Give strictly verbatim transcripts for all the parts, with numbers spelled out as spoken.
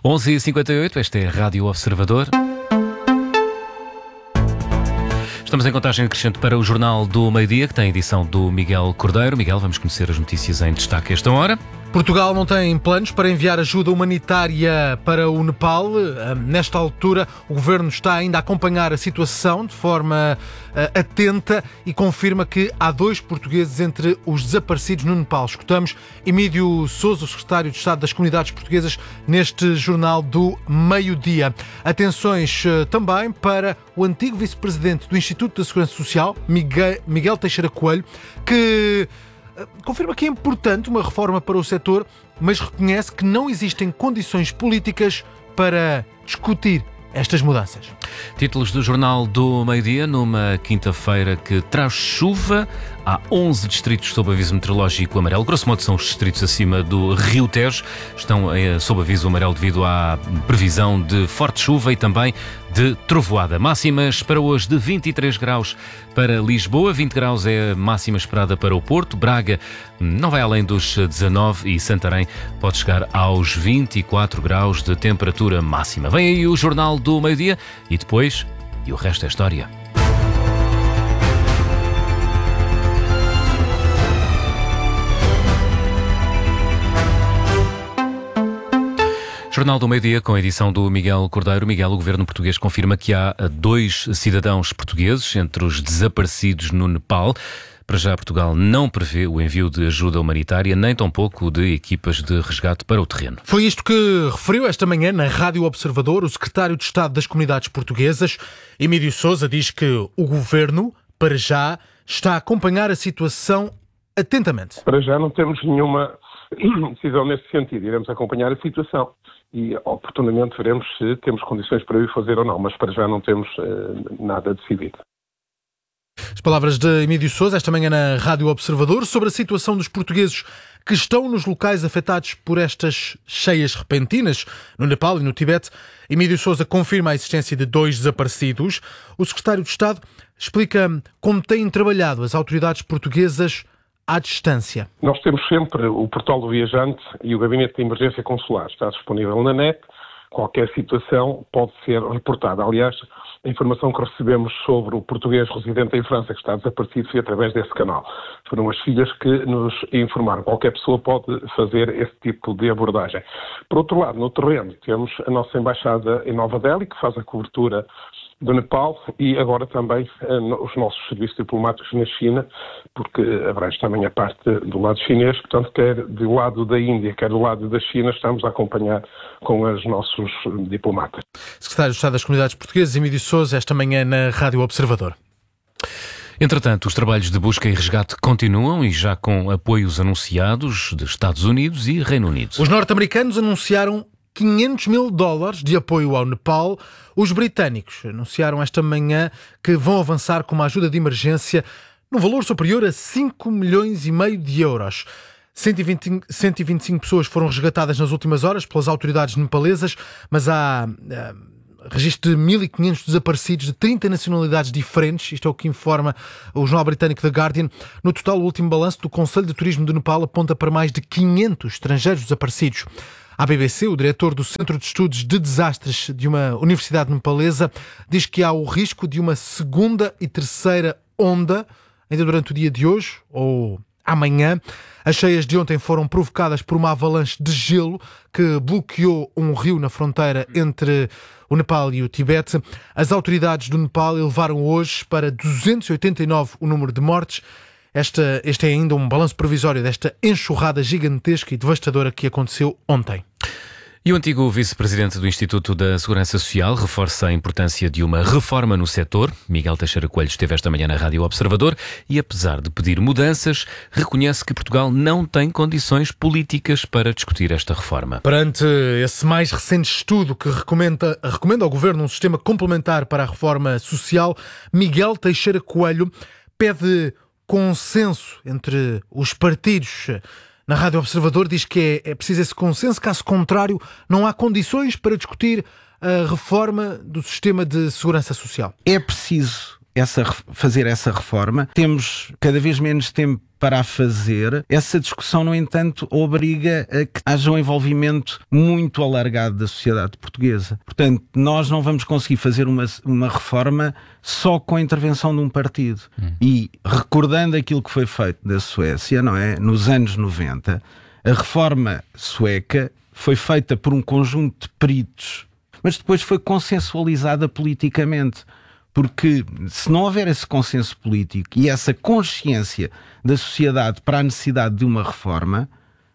onze e cinquenta e oito, esta é a Rádio Observador. Estamos em contagem crescente para o Jornal do Meio-Dia, que tem edição do Miguel Cordeiro. Miguel, vamos conhecer as notícias em destaque a esta hora. Portugal não tem planos para enviar ajuda humanitária para o Nepal. Nesta altura, o Governo está ainda a acompanhar a situação de forma uh, atenta e confirma que há dois portugueses entre os desaparecidos no Nepal. Escutamos Emílio Sousa, o Secretário de Estado das Comunidades Portuguesas, neste Jornal do Meio-Dia. Atenções uh, também para o antigo Vice-Presidente do Instituto da Segurança Social, Miguel, Miguel Teixeira Coelho, que confirma que é importante uma reforma para o setor, mas reconhece que não existem condições políticas para discutir estas mudanças. Títulos do Jornal do Meio-Dia, numa quinta-feira que traz chuva. Há onze distritos sob aviso meteorológico amarelo. Grosso modo são os distritos acima do Rio Tejo. Estão eh, sob aviso amarelo devido à previsão de forte chuva e também de trovoada. Máximas para hoje de vinte e três graus para Lisboa, vinte graus é a máxima esperada para o Porto. Braga não vai além dos dezanove e Santarém pode chegar aos vinte e quatro graus de temperatura máxima. Vem aí o Jornal do Meio-Dia e depois, e o resto é história. Jornal do Meio-Dia com a edição do Miguel Cordeiro. Miguel, o governo português confirma que há dois cidadãos portugueses entre os desaparecidos no Nepal. Para já, Portugal não prevê o envio de ajuda humanitária, nem tampouco de equipas de resgate para o terreno. Foi isto que referiu esta manhã na Rádio Observador o secretário de Estado das Comunidades Portuguesas. Emílio Sousa diz que o governo, para já, está a acompanhar a situação atentamente. Para já não temos nenhuma decisão nesse sentido. Iremos acompanhar a situação e oportunamente veremos se temos condições para o fazer ou não, mas para já não temos uh, nada decidido. As palavras de Emílio Sousa esta manhã na Rádio Observador sobre a situação dos portugueses que estão nos locais afetados por estas cheias repentinas no Nepal e no Tibete. Emílio Sousa confirma a existência de dois desaparecidos. O secretário de Estado explica como têm trabalhado as autoridades portuguesas à distância. Nós temos sempre o portal do viajante e o gabinete de emergência consular. Está disponível na net. Qualquer situação pode ser reportada. Aliás, a informação que recebemos sobre o português residente em França que está desaparecido foi através desse canal. Foram as filhas que nos informaram. Qualquer pessoa pode fazer esse tipo de abordagem. Por outro lado, no terreno, temos a nossa embaixada em Nova Delhi, que faz a cobertura do Nepal, e agora também uh, os nossos serviços diplomáticos na China, porque abrange também a parte do lado chinês, portanto, quer do lado da Índia, quer do lado da China, estamos a acompanhar com os nossos diplomatas. Secretário de Estado das Comunidades Portuguesas, Emílio Sousa, esta manhã na Rádio Observador. Entretanto, os trabalhos de busca e resgate continuam e já com apoios anunciados de Estados Unidos e Reino Unido. Os norte-americanos anunciaram quinhentos mil dólares de apoio ao Nepal. Os britânicos anunciaram esta manhã que vão avançar com uma ajuda de emergência num valor superior a cinco milhões e meio de euros. cento e vinte, cento e vinte e cinco pessoas foram resgatadas nas últimas horas pelas autoridades nepalesas, mas há uh, registro de mil e quinhentos desaparecidos de trinta nacionalidades diferentes. Isto é o que informa o jornal britânico The Guardian. No total, o último balanço do Conselho de Turismo do Nepal aponta para mais de quinhentos estrangeiros desaparecidos. À B B C, o diretor do Centro de Estudos de Desastres de uma universidade nepalesa diz que há o risco de uma segunda e terceira onda ainda durante o dia de hoje ou amanhã. As cheias de ontem foram provocadas por uma avalanche de gelo que bloqueou um rio na fronteira entre o Nepal e o Tibete. As autoridades do Nepal elevaram hoje para duzentos e oitenta e nove o número de mortes. Esta, este é ainda um balanço provisório desta enxurrada gigantesca e devastadora que aconteceu ontem. E o antigo vice-presidente do Instituto da Segurança Social reforça a importância de uma reforma no setor. Miguel Teixeira Coelho esteve esta manhã na Rádio Observador e, apesar de pedir mudanças, reconhece que Portugal não tem condições políticas para discutir esta reforma. Perante esse mais recente estudo que recomenda, recomenda ao Governo um sistema complementar para a reforma social, Miguel Teixeira Coelho pede consenso entre os partidos. Na Rádio Observador diz que é, é preciso esse consenso, caso contrário não há condições para discutir a reforma do sistema de segurança social. É preciso essa, fazer essa reforma. Temos cada vez menos tempo para a fazer. Essa discussão, no entanto, obriga a que haja um envolvimento muito alargado da sociedade portuguesa. Portanto, nós não vamos conseguir fazer uma, uma reforma só com a intervenção de um partido. Hum. E recordando aquilo que foi feito da Suécia, não é? Nos anos noventa, a reforma sueca foi feita por um conjunto de peritos, mas depois foi consensualizada politicamente. Porque se não houver esse consenso político e essa consciência da sociedade para a necessidade de uma reforma,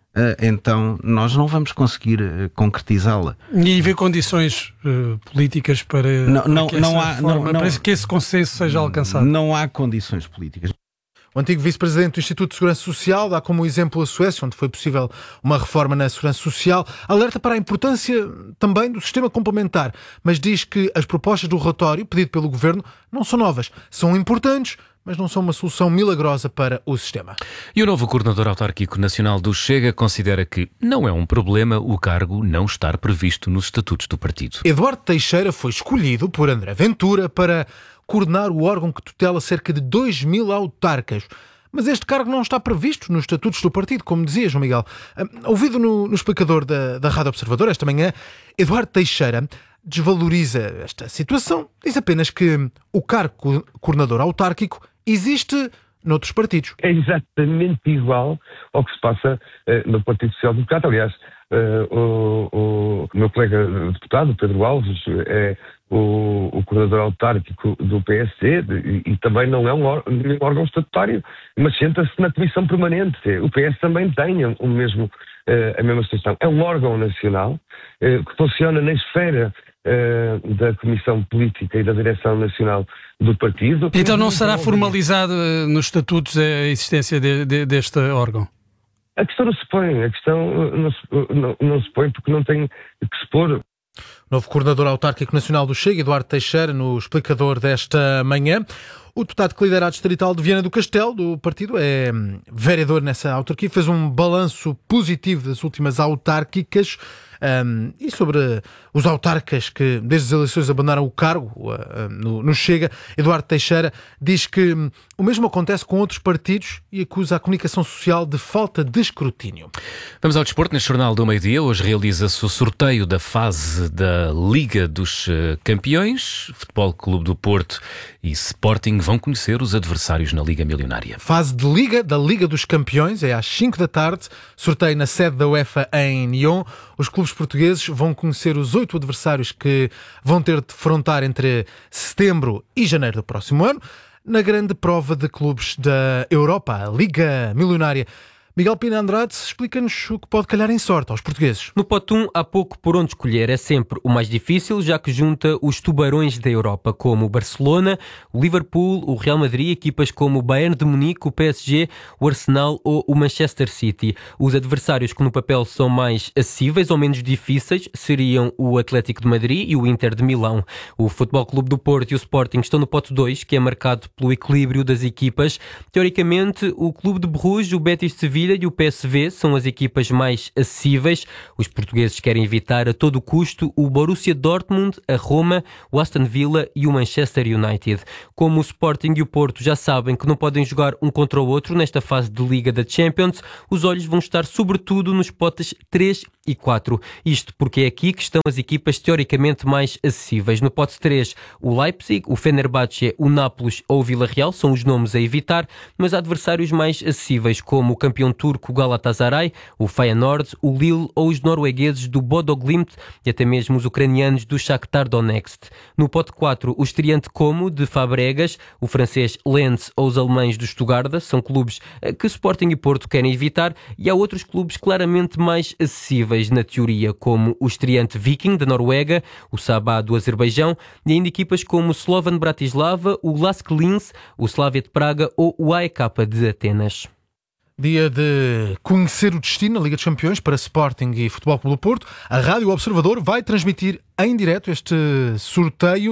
então nós não vamos conseguir concretizá-la. E haver condições uh, políticas para, não, não, para que, não essa há, reforma, não, não, para que esse consenso seja alcançado? Não há condições políticas. O antigo vice-presidente do Instituto de Segurança Social dá como exemplo a Suécia, onde foi possível uma reforma na segurança social, alerta para a importância também do sistema complementar, mas diz que as propostas do relatório pedido pelo Governo não são novas, são importantes, mas não são uma solução milagrosa para o sistema. E o novo coordenador autárquico nacional do Chega considera que não é um problema o cargo não estar previsto nos estatutos do partido. Eduardo Teixeira foi escolhido por André Ventura para coordenar o órgão que tutela cerca de dois mil autarcas. Mas este cargo não está previsto nos estatutos do partido, como dizia João Miguel. Ouvido no, no explicador da, da Rádio Observador esta manhã, Eduardo Teixeira desvaloriza esta situação. Diz apenas que o cargo coordenador autárquico existe noutros partidos. É exatamente igual ao que se passa uh, no Partido Social Democrata. Aliás, uh, o, o, o meu colega deputado, Pedro Alves, é o, o coordenador autárquico do P S D e, e também não é um órgão, um órgão estatutário, mas senta-se na Comissão Permanente. O P S também tem o mesmo, uh, a mesma situação. É um órgão nacional uh, que funciona na esfera uh, da Comissão Política e da Direção Nacional do partido. Então não será formalizado uh, nos estatutos a existência de, de, deste órgão? A questão não se põe, a questão não se, não, não se põe porque não tem que se pôr. Novo coordenador autárquico nacional do Chega, Eduardo Teixeira, no explicador desta manhã. O deputado que lidera a distrital de Viana do Castelo, do partido, é vereador nessa autarquia, fez um balanço positivo das últimas autárquicas um, e sobre os autarcas que, desde as eleições, abandonaram o cargo uh, no, no Chega. Eduardo Teixeira diz que um, o mesmo acontece com outros partidos e acusa a comunicação social de falta de escrutínio. Vamos ao desporto neste Jornal do Meio-Dia. Hoje realiza-se o sorteio da fase da Liga dos Campeões. Futebol Clube do Porto e Sporting vão conhecer os adversários na Liga Milionária. Fase de Liga, da Liga dos Campeões, é às cinco da tarde. Sorteio na sede da UEFA em Nyon. Os clubes portugueses vão conhecer os oito adversários que vão ter de defrontar entre setembro e janeiro do próximo ano, na grande prova de clubes da Europa, a Liga Milionária. Miguel Pina Andrade explica-nos o que pode calhar em sorte aos portugueses. No pote um há pouco por onde escolher. É sempre o mais difícil, já que junta os tubarões da Europa, como o Barcelona, o Liverpool, o Real Madrid, equipas como o Bayern de Munique, o P S G, o Arsenal ou o Manchester City. Os adversários que no papel são mais acessíveis ou menos difíceis seriam o Atlético de Madrid e o Inter de Milão. O Futebol Clube do Porto e o Sporting estão no pote dois, que é marcado pelo equilíbrio das equipas. Teoricamente, o Clube de Bruges, o Betis de Sevilha e o P S V são as equipas mais acessíveis. Os portugueses querem evitar a todo custo o Borussia Dortmund, a Roma, o Aston Villa e o Manchester United. Como o Sporting e o Porto já sabem que não podem jogar um contra o outro nesta fase de Liga da Champions, os olhos vão estar sobretudo nos potes três e quatro. Isto porque é aqui que estão as equipas teoricamente mais acessíveis. No pote três, o Leipzig, o Fenerbahçe, o Nápoles ou o Villarreal são os nomes a evitar, mas há adversários mais acessíveis como o campeão turco Galatasaray, o Feyenoord, o Lille ou os noruegueses do Bodo Glimt e até mesmo os ucranianos do Shakhtar Donetsk. No pote quatro, o estreante Como de Fabregas, o francês Lens ou os alemães do Stuttgart são clubes que Sporting e Porto querem evitar, e há outros clubes claramente mais acessíveis na teoria, como o estreante Viking da Noruega, o Sabah do Azerbaijão e ainda equipas como o Slovan Bratislava, o Lask Linz, o Slavia de Praga ou o A E K de Atenas. Dia de conhecer o destino na Liga dos Campeões para Sporting e Futebol Clube do Porto. A Rádio Observador vai transmitir em direto este sorteio.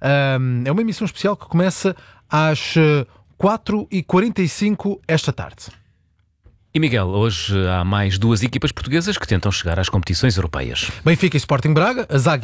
É uma emissão especial que começa às quatro e quarenta e cinco esta tarde. E Miguel, hoje há mais duas equipas portuguesas que tentam chegar às competições europeias. Benfica e Sporting Braga, as Águias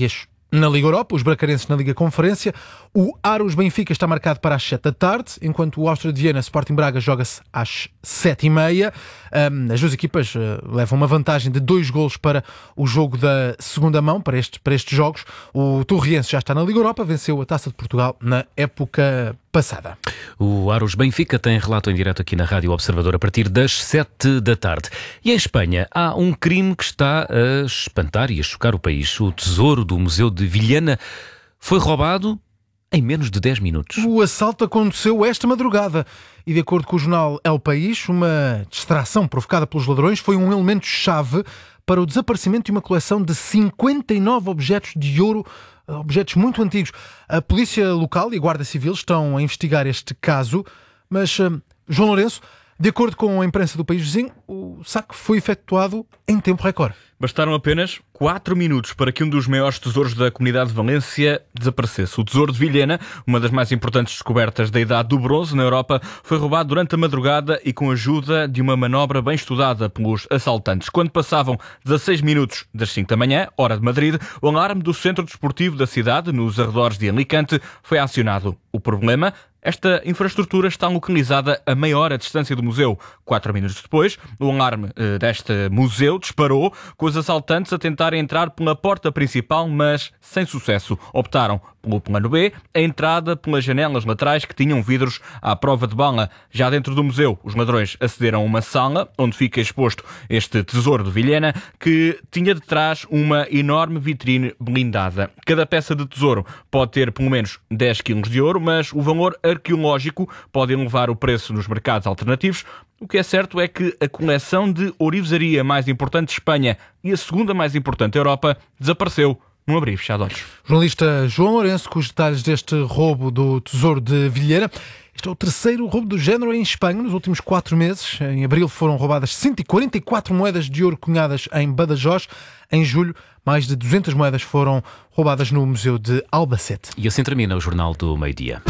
Na Liga Europa, os bracarenses na Liga Conferência, o Aros Benfica está marcado para as sete da tarde, enquanto o Áustria de Viena Sporting Braga joga-se às sete e meia. Um, as duas equipas uh, levam uma vantagem de dois golos para o jogo da segunda mão, para, este, para estes jogos. O Torriense já está na Liga Europa, venceu a Taça de Portugal na época passada. O Aros Benfica tem relato em direto aqui na Rádio Observador a partir das sete da tarde. E em Espanha há um crime que está a espantar e a chocar o país. O tesouro do Museu de Villena foi roubado em menos de dez minutos. O assalto aconteceu esta madrugada e, de acordo com o jornal El País, uma distração provocada pelos ladrões foi um elemento-chave para o desaparecimento de uma coleção de cinquenta e nove objetos de ouro, objetos muito antigos. A polícia local e a Guarda Civil estão a investigar este caso, mas, uh, João Lourenço, de acordo com a imprensa do país vizinho, o saque foi efetuado em tempo recorde. Bastaram apenas quatro minutos para que um dos maiores tesouros da comunidade de Valência desaparecesse. O tesouro de Villena, uma das mais importantes descobertas da Idade do Bronze na Europa, foi roubado durante a madrugada e com a ajuda de uma manobra bem estudada pelos assaltantes. Quando passavam dezasseis minutos das cinco da manhã, hora de Madrid, o alarme do centro desportivo da cidade, nos arredores de Alicante, foi acionado. O problema? Esta infraestrutura está localizada a meia hora de distância do museu. Quatro minutos depois, o alarme eh, deste museu disparou, com os assaltantes a tentarem entrar pela porta principal, mas sem sucesso. Optaram pelo plano B, a entrada pelas janelas laterais que tinham vidros à prova de bala. Já dentro do museu, os ladrões acederam a uma sala onde fica exposto este tesouro de Villena, que tinha de trás uma enorme vitrine blindada. Cada peça de tesouro pode ter pelo menos dez quilos de ouro, mas o valor arqueológico pode elevar o preço nos mercados alternativos. O que é certo é que a coleção de ourivesaria mais importante de Espanha e a segunda mais importante da Europa desapareceu num abrir e fechar de olhos. Jornalista João Lourenço, com os detalhes deste roubo do tesouro de Villena. Este é o terceiro roubo do género em Espanha nos últimos quatro meses. Em abril foram roubadas cento e quarenta e quatro moedas de ouro cunhadas em Badajoz. Em julho, mais de duzentas moedas foram roubadas no Museu de Albacete. E assim termina o Jornal do Meio-Dia.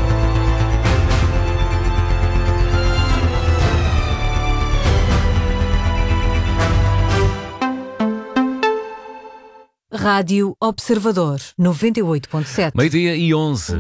Rádio Observador, noventa e oito ponto sete. Meio-dia e onze.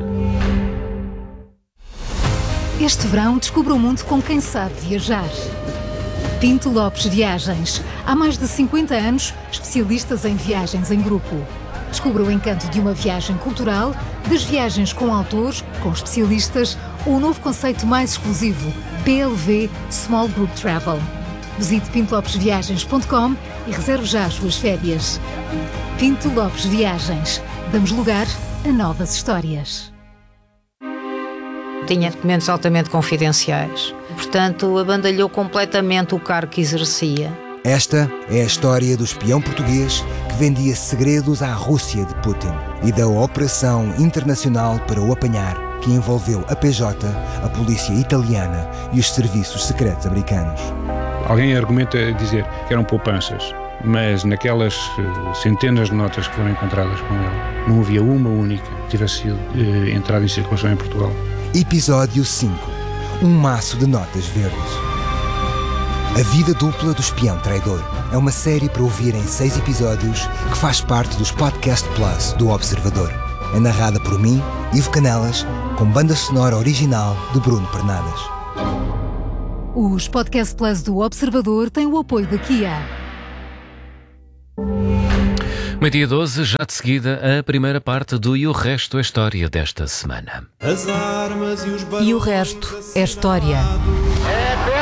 Este verão descubra o mundo com quem sabe viajar. Pinto Lopes Viagens. Há mais de cinquenta anos, especialistas em viagens em grupo. Descubra o encanto de uma viagem cultural, das viagens com autores, com especialistas, ou o novo conceito mais exclusivo, P L V Small Group Travel. Visite pinto lopes viagens ponto com e reserve já as suas férias. Pinto Lopes Viagens. Damos lugar a novas histórias. Tinha documentos altamente confidenciais. Portanto, abandalhou completamente o cargo que exercia. Esta é a história do espião português que vendia segredos à Rússia de Putin e da operação internacional para o apanhar, que envolveu a P J, a polícia italiana e os serviços secretos americanos. Alguém argumenta dizer que eram poupanças, mas naquelas centenas de notas que foram encontradas com ele, não havia uma única que tivesse sido eh, entrada em circulação em Portugal. Episódio cinco. Um maço de notas verdes. A vida dupla do espião traidor é uma série para ouvir em seis episódios que faz parte dos Podcast Plus do Observador. É narrada por mim, Ivo Canelas, com banda sonora original de Bruno Pernadas. Os Podcast Plus do Observador têm o apoio da Kia. Meio-dia doze, já de seguida, a primeira parte do E o Resto é História desta semana. E o resto é história. É